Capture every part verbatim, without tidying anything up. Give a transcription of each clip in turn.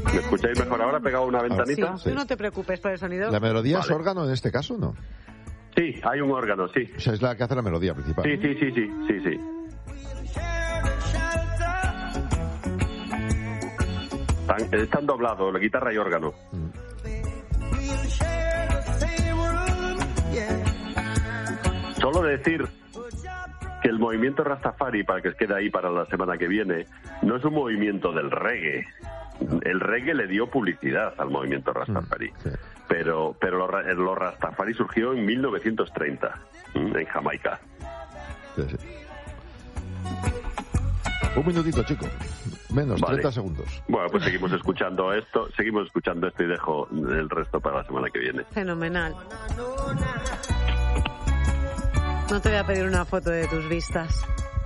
¿Me escucháis mejor ahora? ¿He pegado una ventanita? Sí, sí. Tú no te preocupes por el sonido. ¿La melodía vale. es órgano en este caso, no? Sí, hay un órgano, sí. O sea, es la que hace la melodía principal. Sí, sí, sí, sí, sí, sí. Están, están doblados, la guitarra y órgano. Mm. Solo decir que el movimiento Rastafari, para que os quede ahí para la semana que viene, no es un movimiento del reggae. El reggae le dio publicidad al movimiento Rastafari. Sí. Pero, pero los, los Rastafari surgió en mil novecientos treinta, en Jamaica. Sí, sí. Un minutito, chico. Menos, vale. treinta segundos. Bueno, pues seguimos escuchando esto, seguimos escuchando esto y dejo el resto para la semana que viene. Fenomenal. No te voy a pedir una foto de tus vistas.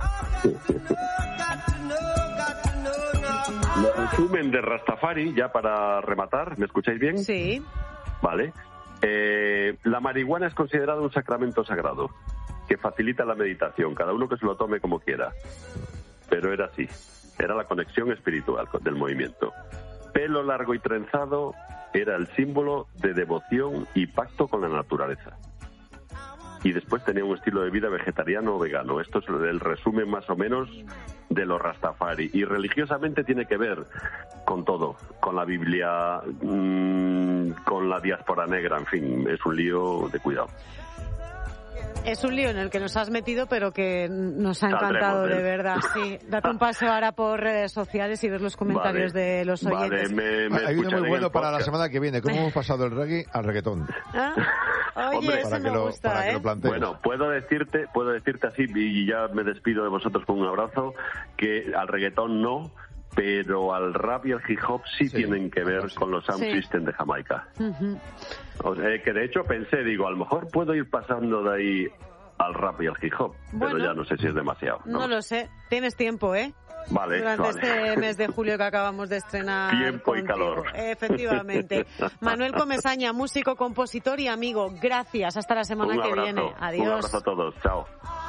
El resumen de Rastafari, ya para rematar, ¿me escucháis bien? Sí. Vale. Eh, la marihuana es considerada un sacramento sagrado que facilita la meditación, cada uno que se lo tome como quiera. Pero era así, era la conexión espiritual del movimiento. Pelo largo y trenzado era el símbolo de devoción y pacto con la naturaleza. Y después tenía un estilo de vida vegetariano o vegano. Esto es el resumen más o menos de los Rastafari. Y religiosamente tiene que ver con todo, con la Biblia, mmm, con la diáspora negra, en fin, es un lío de cuidado. Es un lío en el que nos has metido, pero que nos ha encantado, de verdad. Sí, date un paseo ahora por redes sociales y ver los comentarios vale, de los oyentes. Vale, me, me Hay uno muy bueno para la semana que viene. ¿Cómo hemos pasado el reggae al reggaetón? ¿Ah? Oye, Hombre, eso para me que lo, gusta, para ¿eh? que lo plantees. Bueno, puedo decirte, puedo decirte así, y ya me despido de vosotros con un abrazo, que al reggaetón no, pero al rap y al hip hop sí, sí tienen que ver sí. con los sound sí. system de Jamaica. Uh-huh. O sea, que de hecho pensé, digo, a lo mejor puedo ir pasando de ahí al rap y al hip hop, bueno, pero ya no sé si es demasiado. No, no lo sé, tienes tiempo, ¿eh? Vale, Durante vale. este mes de julio que acabamos de estrenar. Tiempo contigo. Y calor. Efectivamente. Manuel Comesaña, músico, compositor y amigo. Gracias. Hasta la semana un que abrazo, viene. Adiós. Un abrazo a todos. Chao.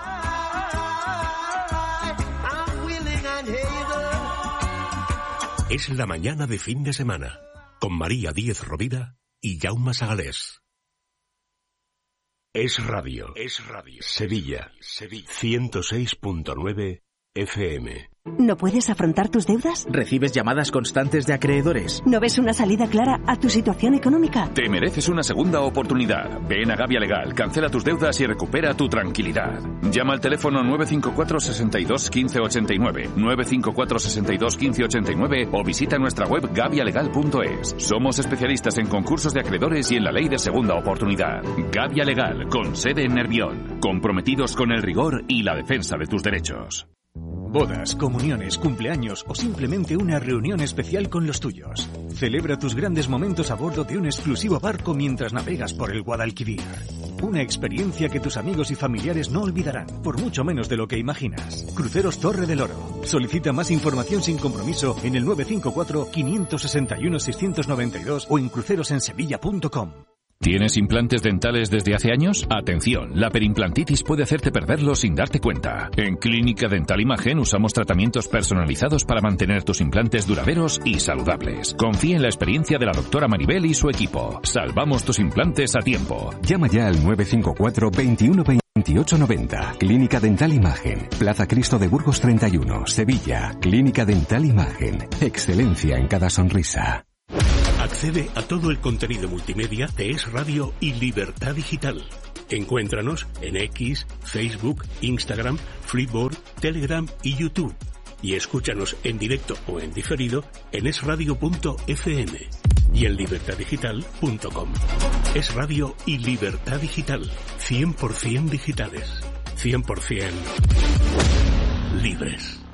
Es la mañana de fin de semana con María Díez Rovira y Jaume Sagalés. Es Radio. Es Radio. Sevilla. Sevilla. ciento seis punto nueve F M. ¿No puedes afrontar tus deudas? ¿Recibes llamadas constantes de acreedores? ¿No ves una salida clara a tu situación económica? Te mereces una segunda oportunidad. Ven a Gavia Legal, cancela tus deudas y recupera tu tranquilidad. Llama al teléfono nueve cinco cuatro, seis dos, uno cinco ocho nueve, nueve cinco cuatro, seis dos, uno cinco ocho nueve o visita nuestra web gavia legal punto es. Somos especialistas en concursos de acreedores y en la ley de segunda oportunidad. Gavia Legal, con sede en Nervión. Comprometidos con el rigor y la defensa de tus derechos. Bodas, comuniones, cumpleaños o simplemente una reunión especial con los tuyos. Celebra tus grandes momentos a bordo de un exclusivo barco mientras navegas por el Guadalquivir. Una experiencia que tus amigos y familiares no olvidarán, por mucho menos de lo que imaginas. Cruceros Torre del Oro. Solicita más información sin compromiso en el nueve cinco cuatro, cinco seis uno, seis nueve dos o en cruceros en sevilla punto com. ¿Tienes implantes dentales desde hace años? Atención, la perimplantitis puede hacerte perderlos sin darte cuenta. En Clínica Dental Imagen usamos tratamientos personalizados para mantener tus implantes duraderos y saludables. Confía en la experiencia de la doctora Maribel y su equipo. Salvamos tus implantes a tiempo. Llama ya al nueve cinco cuatro, veintiuno veintiocho noventa. Clínica Dental Imagen. Plaza Cristo de Burgos treinta y uno, Sevilla. Clínica Dental Imagen. Excelencia en cada sonrisa. Accede a todo el contenido multimedia de Es Radio y Libertad Digital. Encuéntranos en X, Facebook, Instagram, Freeboard, Telegram y YouTube. Y escúchanos en directo o en diferido en es radio punto efe eme y en libertad digital punto com. Es Radio y Libertad Digital. cien por ciento digitales. cien por ciento libres.